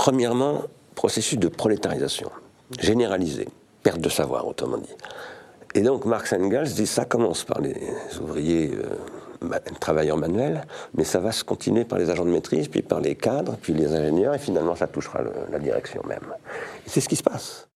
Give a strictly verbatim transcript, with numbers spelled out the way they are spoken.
Premièrement, processus de prolétarisation, généralisé, perte de savoir, autrement dit. Et donc Marx et Engels disent ça commence par les ouvriers, euh, travailleurs manuels, mais ça va se continuer par les agents de maîtrise, puis par les cadres, puis les ingénieurs, et finalement ça touchera le, la direction même. Et c'est ce qui se passe.